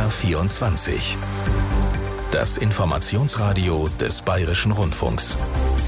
BR24. Das Informationsradio des Bayerischen Rundfunks.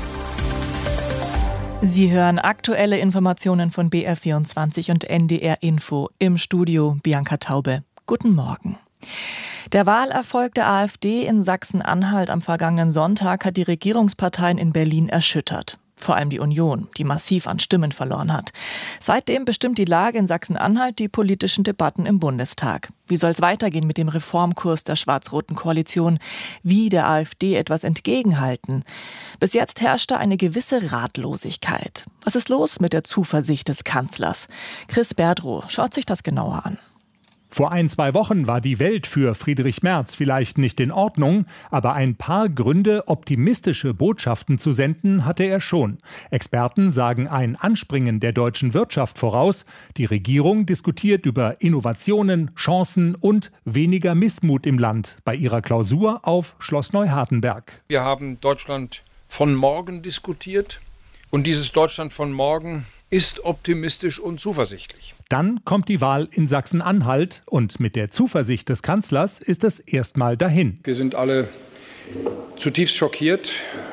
Sie hören aktuelle Informationen von BR24 und NDR Info. Im Studio Bianca Taube. Guten Morgen. Der Wahlerfolg der AfD in Sachsen-Anhalt am vergangenen Sonntag hat die Regierungsparteien in Berlin erschüttert. Vor allem die Union, die massiv an Stimmen verloren hat. Seitdem bestimmt die Lage in Sachsen-Anhalt die politischen Debatten im Bundestag. Wie soll es weitergehen mit dem Reformkurs der schwarz-roten Koalition? Wie der AfD etwas entgegenhalten? Bis jetzt herrschte eine gewisse Ratlosigkeit. Was ist los mit der Zuversicht des Kanzlers? Chris Berdrow schaut sich das genauer an. Vor 1-2 Wochen war die Welt für Friedrich Merz vielleicht nicht in Ordnung, aber ein paar Gründe, optimistische Botschaften zu senden, hatte er schon. Experten sagen ein Anspringen der deutschen Wirtschaft voraus. Die Regierung diskutiert über Innovationen, Chancen und weniger Missmut im Land bei ihrer Klausur auf Schloss Neuhardenberg. Wir haben Deutschland von morgen diskutiert und dieses Deutschland von morgen ist optimistisch und zuversichtlich. Dann kommt die Wahl in Sachsen-Anhalt und mit der Zuversicht des Kanzlers ist es erstmal dahin. Wir sind alle zutiefst schockiert.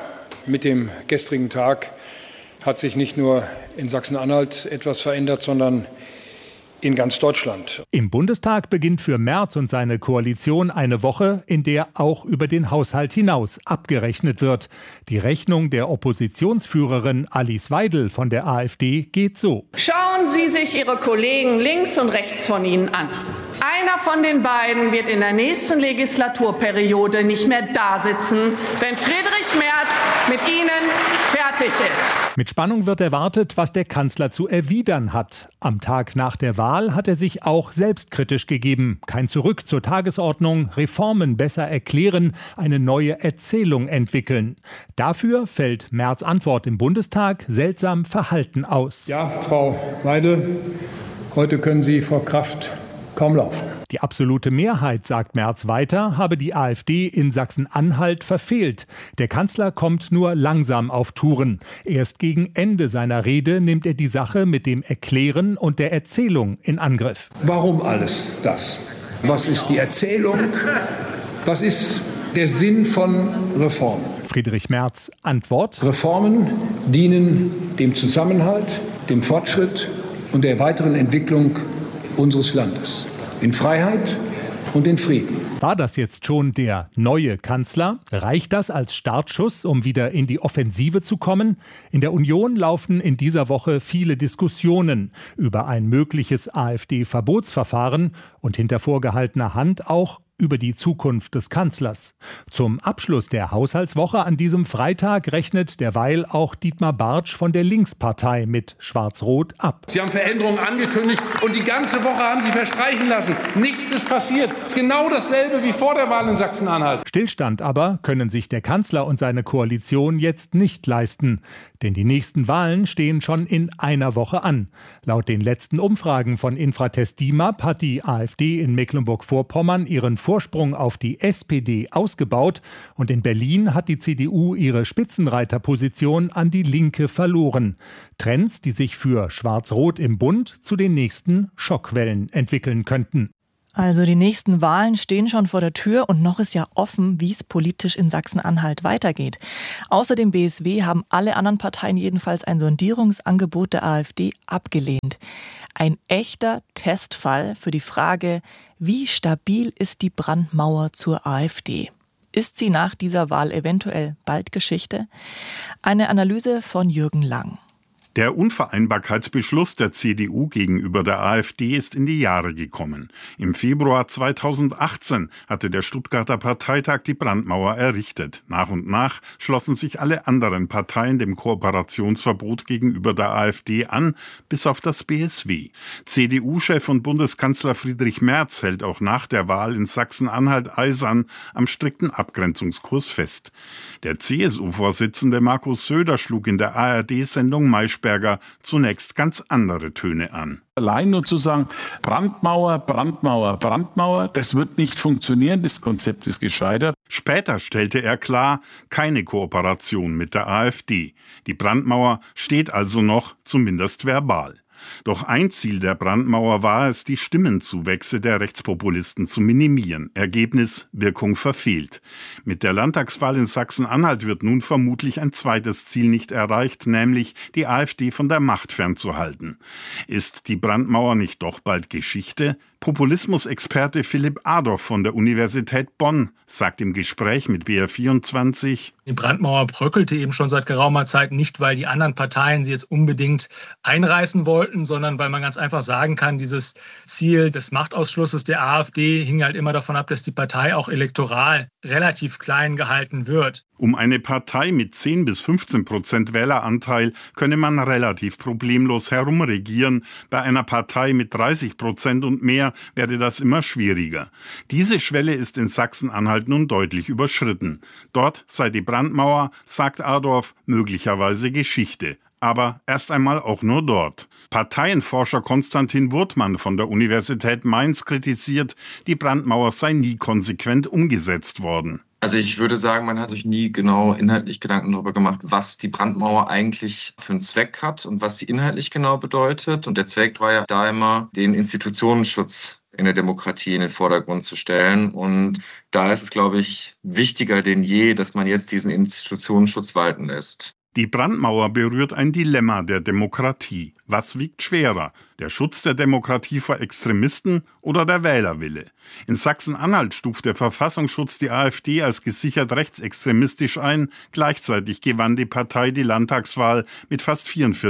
Mit dem gestrigen Tag hat sich nicht nur in Sachsen-Anhalt etwas verändert, sondern in ganz Deutschland. Im Bundestag beginnt für Merz und seine Koalition eine Woche, in der auch über den Haushalt hinaus abgerechnet wird. Die Rechnung der Oppositionsführerin Alice Weidel von der AfD geht so. Schauen Sie sich Ihre Kollegen links und rechts von Ihnen an. Einer von den beiden wird in der nächsten Legislaturperiode nicht mehr da sitzen, wenn Friedrich Merz mit Ihnen fertig ist. Mit Spannung wird erwartet, was der Kanzler zu erwidern hat. Am Tag nach der Wahl hat er sich auch selbstkritisch gegeben. Kein Zurück zur Tagesordnung, Reformen besser erklären, eine neue Erzählung entwickeln. Dafür fällt Merz' Antwort im Bundestag seltsam verhalten aus. Ja, Frau Weidel, heute können Sie vor Kraft kaum laufen. Die absolute Mehrheit, sagt Merz weiter, habe die AfD in Sachsen-Anhalt verfehlt. Der Kanzler kommt nur langsam auf Touren. Erst gegen Ende seiner Rede nimmt er die Sache mit dem Erklären und der Erzählung in Angriff. Warum alles das? Was ist die Erzählung? Was ist der Sinn von Reformen? Friedrich Merz Antwort: Reformen dienen dem Zusammenhalt, dem Fortschritt und der weiteren Entwicklung unseres Landes. In Freiheit und in Frieden. War das jetzt schon der neue Kanzler? Reicht das als Startschuss, um wieder in die Offensive zu kommen? In der Union laufen in dieser Woche viele Diskussionen über ein mögliches AfD-Verbotsverfahren und hinter vorgehaltener Hand auch über die Zukunft des Kanzlers. Zum Abschluss der Haushaltswoche an diesem Freitag rechnet derweil auch Dietmar Bartsch von der Linkspartei mit Schwarz-Rot ab. Sie haben Veränderungen angekündigt und die ganze Woche haben Sie verstreichen lassen. Nichts ist passiert. Es ist genau dasselbe wie vor der Wahl in Sachsen-Anhalt. Stillstand aber können sich der Kanzler und seine Koalition jetzt nicht leisten. Denn die nächsten Wahlen stehen schon in einer Woche an. Laut den letzten Umfragen von Infratest DIMAP hat die AfD in Mecklenburg-Vorpommern ihren Vorsprung auf die SPD ausgebaut und in Berlin hat die CDU ihre Spitzenreiterposition an die Linke verloren. Trends, die sich für Schwarz-Rot im Bund zu den nächsten Schockwellen entwickeln könnten. Also die nächsten Wahlen stehen schon vor der Tür und noch ist ja offen, wie es politisch in Sachsen-Anhalt weitergeht. Außer dem BSW haben alle anderen Parteien jedenfalls ein Sondierungsangebot der AfD abgelehnt. Ein echter Testfall für die Frage, wie stabil ist die Brandmauer zur AfD? Ist sie nach dieser Wahl eventuell bald Geschichte? Eine Analyse von Jürgen Lang. Der Unvereinbarkeitsbeschluss der CDU gegenüber der AfD ist in die Jahre gekommen. Im Februar 2018 hatte der Stuttgarter Parteitag die Brandmauer errichtet. Nach und nach schlossen sich alle anderen Parteien dem Kooperationsverbot gegenüber der AfD an, bis auf das BSW. CDU-Chef und Bundeskanzler Friedrich Merz hält auch nach der Wahl in Sachsen-Anhalt eisern am strikten Abgrenzungskurs fest. Der CSU-Vorsitzende Markus Söder schlug in der ARD-Sendung Maischberger zunächst ganz andere Töne an. Allein nur zu sagen, Brandmauer, Brandmauer, Brandmauer, das wird nicht funktionieren, das Konzept ist gescheitert. Später stellte er klar, keine Kooperation mit der AfD. Die Brandmauer steht also noch, zumindest verbal. Doch ein Ziel der Brandmauer war es, die Stimmenzuwächse der Rechtspopulisten zu minimieren. Ergebnis: Wirkung verfehlt. Mit der Landtagswahl in Sachsen-Anhalt wird nun vermutlich ein zweites Ziel nicht erreicht, nämlich die AfD von der Macht fernzuhalten. Ist die Brandmauer nicht doch bald Geschichte? Populismusexperte Philipp Adorf von der Universität Bonn sagt im Gespräch mit BR24: Die Brandmauer bröckelte eben schon seit geraumer Zeit, nicht weil die anderen Parteien sie jetzt unbedingt einreißen wollten, sondern weil man ganz einfach sagen kann, dieses Ziel des Machtausschlusses der AfD hing halt immer davon ab, dass die Partei auch elektoral relativ klein gehalten wird. Um eine Partei mit 10-15% Wähleranteil könne man relativ problemlos herumregieren. Bei einer Partei mit 30% und mehr werde das immer schwieriger. Diese Schwelle ist in Sachsen-Anhalt nun deutlich überschritten. Dort sei die Brandmauer, sagt Adorf, möglicherweise Geschichte. Aber erst einmal auch nur dort. Parteienforscher Konstantin Wurtmann von der Universität Mainz kritisiert, die Brandmauer sei nie konsequent umgesetzt worden. Also ich würde sagen, man hat sich nie genau inhaltlich Gedanken darüber gemacht, was die Brandmauer eigentlich für einen Zweck hat und was sie inhaltlich genau bedeutet. Und der Zweck war ja da immer, den Institutionenschutz in der Demokratie in den Vordergrund zu stellen. Und da ist es, glaube ich, wichtiger denn je, dass man jetzt diesen Institutionenschutz walten lässt. Die Brandmauer berührt ein Dilemma der Demokratie. Was wiegt schwerer? Der Schutz der Demokratie vor Extremisten oder der Wählerwille? In Sachsen-Anhalt stuft der Verfassungsschutz die AfD als gesichert rechtsextremistisch ein. Gleichzeitig gewann die Partei die Landtagswahl mit fast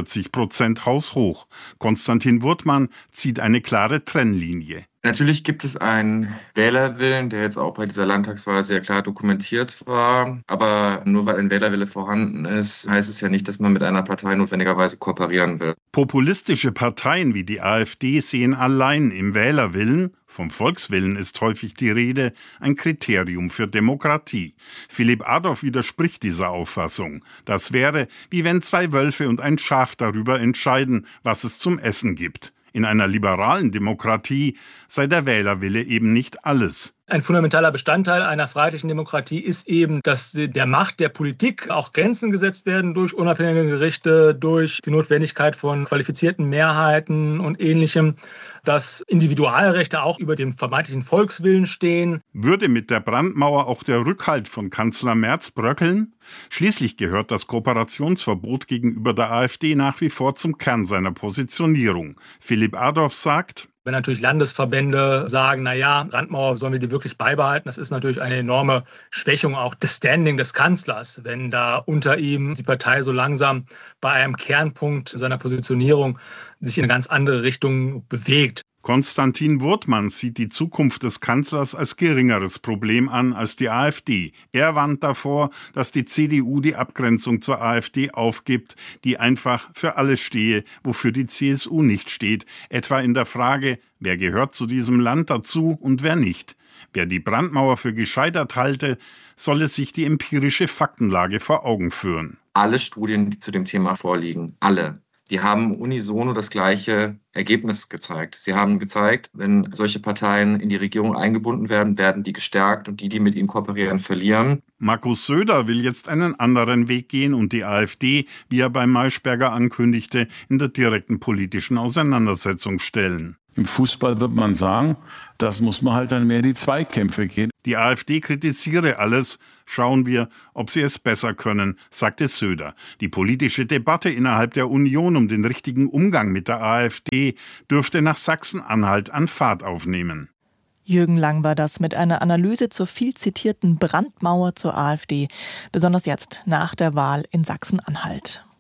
44% haushoch. Konstantin Wurtmann zieht eine klare Trennlinie. Natürlich gibt es einen Wählerwillen, der jetzt auch bei dieser Landtagswahl sehr klar dokumentiert war. Aber nur weil ein Wählerwille vorhanden ist, heißt es ja nicht, dass man mit einer Partei notwendigerweise kooperieren will. Populistische Parteien wie die AfD sehen allein im Wählerwillen, vom Volkswillen ist häufig die Rede, ein Kriterium für Demokratie. Philipp Adorf widerspricht dieser Auffassung. Das wäre, wie wenn zwei Wölfe und ein Schaf darüber entscheiden, was es zum Essen gibt. In einer liberalen Demokratie sei der Wählerwille eben nicht alles. Ein fundamentaler Bestandteil einer freiheitlichen Demokratie ist eben, dass der Macht der Politik auch Grenzen gesetzt werden durch unabhängige Gerichte, durch die Notwendigkeit von qualifizierten Mehrheiten und Ähnlichem, dass Individualrechte auch über dem vermeintlichen Volkswillen stehen. Würde mit der Brandmauer auch der Rückhalt von Kanzler Merz bröckeln? Schließlich gehört das Kooperationsverbot gegenüber der AfD nach wie vor zum Kern seiner Positionierung. Philipp Adorf sagt: Wenn natürlich Landesverbände sagen, Brandmauer, sollen wir die wirklich beibehalten? Das ist natürlich eine enorme Schwächung auch des Standing des Kanzlers, wenn da unter ihm die Partei so langsam bei einem Kernpunkt seiner Positionierung sich in eine ganz andere Richtung bewegt. Konstantin Wurtmann sieht die Zukunft des Kanzlers als geringeres Problem an als die AfD. Er warnt davor, dass die CDU die Abgrenzung zur AfD aufgibt, die einfach für alles stehe, wofür die CSU nicht steht, etwa in der Frage, wer gehört zu diesem Land dazu und wer nicht. Wer die Brandmauer für gescheitert halte, solle sich die empirische Faktenlage vor Augen führen. Alle Studien, die zu dem Thema vorliegen, alle, die haben unisono das gleiche Ergebnis gezeigt. Sie haben gezeigt, wenn solche Parteien in die Regierung eingebunden werden, werden die gestärkt und die mit ihnen kooperieren, verlieren. Markus Söder will jetzt einen anderen Weg gehen und die AfD, wie er bei Maischberger ankündigte, in der direkten politischen Auseinandersetzung stellen. Im Fußball wird man sagen, das muss man halt dann mehr in die Zweikämpfe gehen. Die AfD kritisiere alles. Schauen wir, ob sie es besser können, sagte Söder. Die politische Debatte innerhalb der Union um den richtigen Umgang mit der AfD dürfte nach Sachsen-Anhalt an Fahrt aufnehmen. Jürgen Lang war das mit einer Analyse zur viel zitierten Brandmauer zur AfD, besonders jetzt nach der Wahl in Sachsen-Anhalt.